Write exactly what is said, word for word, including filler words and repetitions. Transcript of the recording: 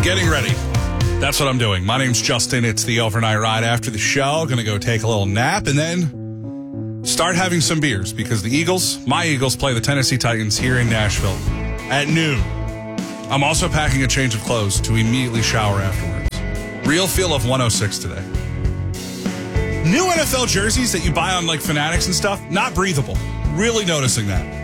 Getting ready. That's what I'm doing. My name's Justin. It's the overnight ride after the show. Going to go take a little nap and then start having some beers because the Eagles, my Eagles, play the Tennessee Titans here in Nashville at noon. I'm also packing a change of clothes to immediately shower afterwards. Real feel of one oh six today. New N F L jerseys that you buy on like Fanatics and stuff, not breathable. Really noticing that.